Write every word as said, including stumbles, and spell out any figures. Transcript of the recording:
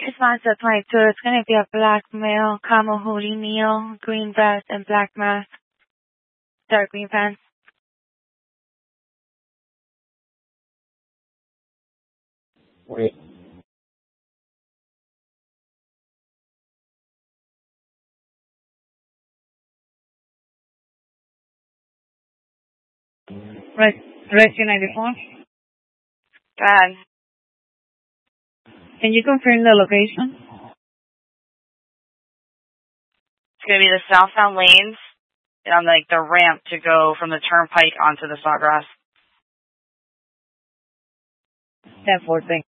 It's Mazda twenty-two. It's going to be a black male, camel hoodie meal, green vest, and black mask. Dark green pants. Wait. Res- Rescue ninety-four. Go ahead. Can you confirm the location? It's going to be the southbound lanes on like the ramp to go from the turnpike onto the Sawgrass. ten four, thank